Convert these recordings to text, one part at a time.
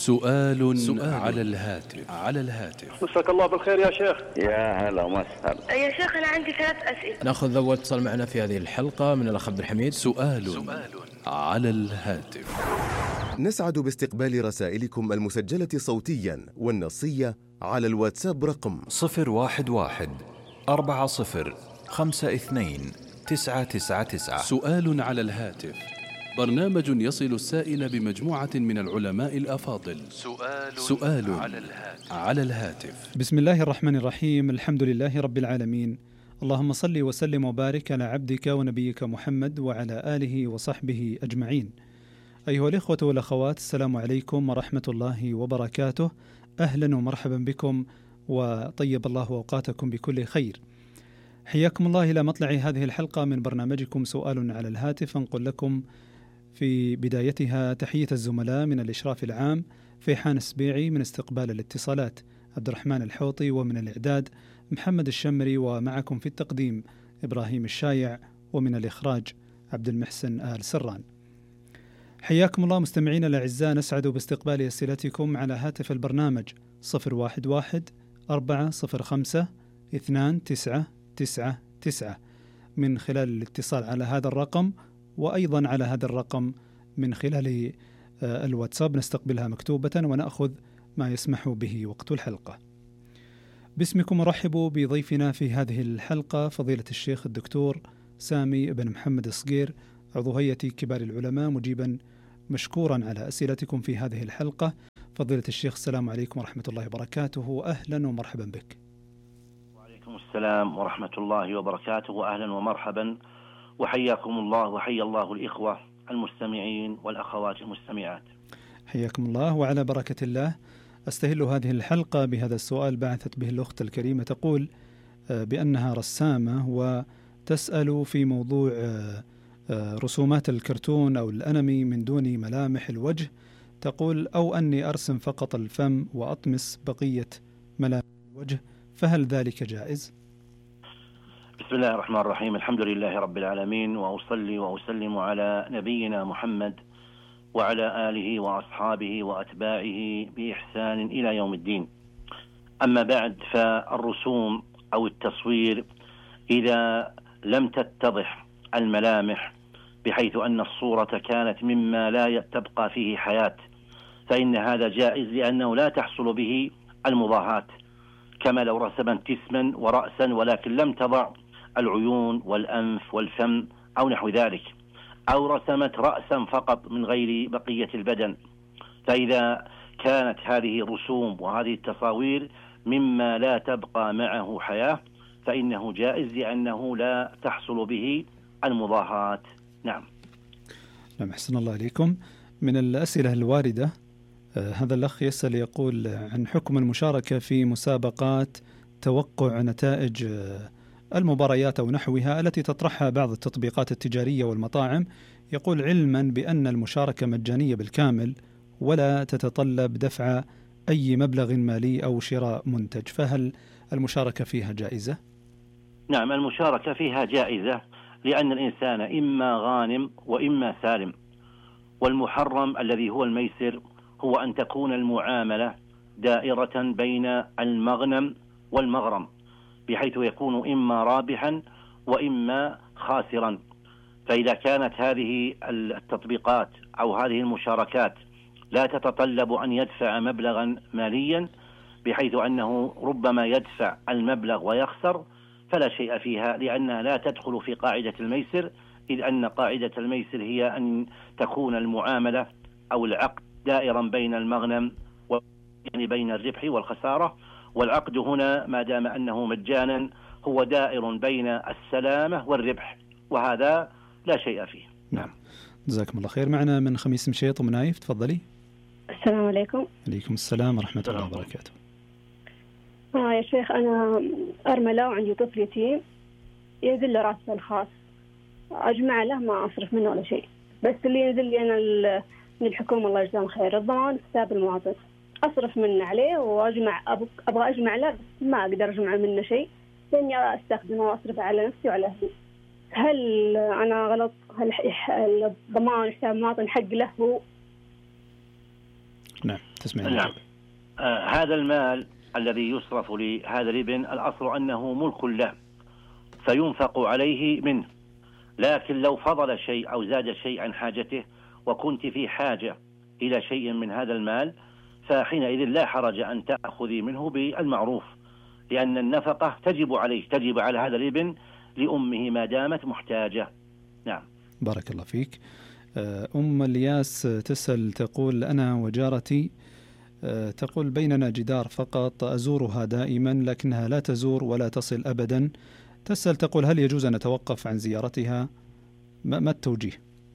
سؤال على الهاتف. مساك الله بالخير يا شيخ. يا هلا وسهلا يا شيخ أنا عندي 3 أسئلة. نأخذ أول اتصال معنا في هذه الحلقة من الأخ عبد الحميد. سؤال على الهاتف. نسعد باستقبال رسائلكم المسجلة صوتيا والنصية على الواتساب رقم 011-4052-999. سؤال على الهاتف، برنامج يصل السائل بمجموعة من العلماء الأفاضل. سؤال على الهاتف. بسم الله الرحمن الرحيم. الحمد لله رب العالمين، اللهم صل وسلم وبارك على عبدك ونبيك محمد وعلى آله وصحبه أجمعين. أيها الإخوة والأخوات، السلام عليكم ورحمة الله وبركاته. أهلا ومرحبا بكم، وطيب الله أوقاتكم بكل خير. حياكم الله إلى مطلع هذه الحلقة من برنامجكم سؤال على الهاتف. أنقل لكم في بدايتها تحية الزملاء من الإشراف العام فيحان السبيعي، من استقبال الاتصالات عبد الرحمن الحوطي، ومن الإعداد محمد الشمري، ومعكم في التقديم إبراهيم الشايع، ومن الإخراج عبد المحسن آل سران. حياكم الله مستمعين الأعزاء، نسعد باستقبال أسئلتكم على هاتف البرنامج 011-405-2999 من خلال الاتصال على هذا الرقم، وأيضا على هذا الرقم من خلال الواتساب نستقبلها مكتوبة ونأخذ ما يسمح به وقت الحلقة. باسمكم أرحب بضيفنا في هذه الحلقة فضيلة الشيخ الدكتور سامي بن محمد الصقير، عضو هيئة كبار العلماء، مجيبا مشكورا على أسئلتكم في هذه الحلقة. فضيلة الشيخ، السلام عليكم ورحمة الله وبركاته، أهلا ومرحبا بك. وعليكم السلام ورحمة الله وبركاته، أهلا ومرحبا، وحياكم الله وحيا الله الإخوة المستمعين والأخوات المستمعات. حياكم الله وعلى بركة الله. أستهل هذه الحلقة بهذا السؤال بعثت به الأخت الكريمة، تقول بأنها رسامة وتسأل في موضوع رسومات الكرتون أو الأنمي من دون ملامح الوجه. تقول أو أني أرسم فقط الفم وأطمس بقية ملامح الوجه، فهل ذلك جائز؟ بسم الله الرحمن الرحيم، الحمد لله رب العالمين، وأصلي وأسلم على نبينا محمد وعلى آله وأصحابه وأتباعه بإحسان إلى يوم الدين. أما بعد، فالرسوم أو التصوير إذا لم تتضح الملامح بحيث أن الصورة كانت مما لا تبقى فيه حياة، فإن هذا جائز، لأنه لا تحصل به المضاهاة، كما لو رسمت جسما ورأسا ولكن لم تضع العيون والأنف والفم أو نحو ذلك، أو رسمت رأسا فقط من غير بقية البدن. فإذا كانت هذه الرسوم وهذه التصاوير مما لا تبقى معه حياة فإنه جائز، لأنه لا تحصل به المضاهاة. نعم. أحسن الله عليكم. من الأسئلة الواردة هذا الأخ يسأل، يقول عن حكم المشاركة في مسابقات توقع نتائج المباريات أو نحوها التي تطرحها بعض التطبيقات التجارية والمطاعم. يقول علما بأن المشاركة مجانية بالكامل ولا تتطلب دفع أي مبلغ مالي أو شراء منتج، فهل المشاركة فيها جائزة؟ نعم، المشاركة فيها جائزة، لأن الإنسان إما غانم وإما سالم، والمحرم الذي هو الميسر هو أن تكون المعاملة دائرة بين المغنم والمغرم، بحيث يكون إما رابحا وإما خاسرا. فإذا كانت هذه التطبيقات أو هذه المشاركات لا تتطلب أن يدفع مبلغا ماليا بحيث أنه ربما يدفع المبلغ ويخسر، فلا شيء فيها، لأنها لا تدخل في قاعدة الميسر، إذ أن قاعدة الميسر هي أن تكون المعاملة أو العقد دائرا بين المغنم يعني بين الربح والخسارة، والعقد هنا ما دام أنه مجانا هو دائر بين السلامة والربح، وهذا لا شيء فيه. نعم، جزاكم الله خير. معنا من خميس مشيط ومنايف، تفضلي. السلام عليكم. عليكم السلام ورحمة الله وبركاته. يا شيخ، أنا أرملة وعندي طفل يتيم ينزل له راتب الخاص، أجمع له ما أصرف منه ولا شيء، بس اللي ينزل لي أنا من الحكومة الله يجزاهم خير الضمان حساب المواطن، أصرف منه عليه وأجمع، أبغى أجمع له ما أقدر أجمع منه شيء لأني أستخدمه وأصرف على نفسي وعلى أهلي. هل أنا غلط؟ هل الضمان حساب المواطن حق له هو؟ نعم تسمعين. نعم. هذا المال الذي يصرف لهذا الابن الأصل أنه ملك له فينفق عليه منه، لكن لو فضل شيء أو زاد شيء عن حاجته وكنت في حاجة إلى شيء من هذا المال فحينئذ لا حرج أن تأخذي منه بالمعروف، لأن النفقة تجب على هذا الابن لأمه ما دامت محتاجة. نعم. بارك الله فيك. أم الياس تسأل تقول أنا وجارتي تقول بيننا جدار فقط أزورها دائما لكنها لا تزور ولا تصل أبدا. تسأل تقول هل يجوز أن أتوقف عن زيارتها؟ ما التوجيه؟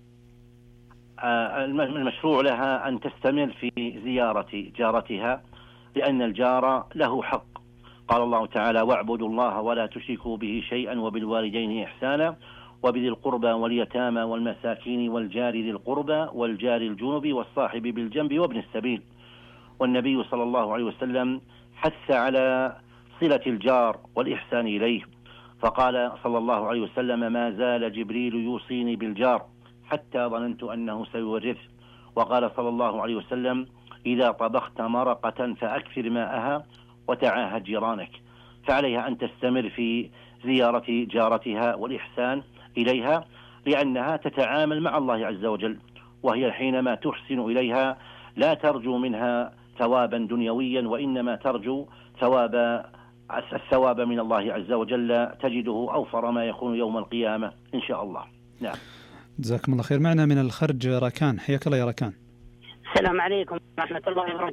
المشروع لها أن تستمر في زيارة جارتها، لأن الجار له حق. قال الله تعالى: واعبدوا الله ولا تشركوا به شيئا وبالوالدين إحسانا وبذي القربى واليتامى والمساكين والجار ذي القربى والجار الجنب والصاحب بالجنب وابن السبيل. والنبي صلى الله عليه وسلم حث على صلة الجار والإحسان إليه، فقال صلى الله عليه وسلم: ما زال جبريل يوصيني بالجار حتى ظننت أنه سيورث. وقال صلى الله عليه وسلم: إذا طبخت مرقة فأكثر ماءها وتعاهد جيرانك. فعليها أن تستمر في زيارة جارتها والإحسان إليها، لأنها تتعامل مع الله عز وجل، وهي حينما تحسن إليها لا ترجو منها ثوابا دنيويا، وإنما ترجو الثواب من الله عز وجل، تجده أوفر ما يكون يوم القيامة إن شاء الله. نعم. جزاكم الله خير. معنا من الخرج ركان، حياك الله يا ركان. السلام عليكم ورحمة الله وبركاته.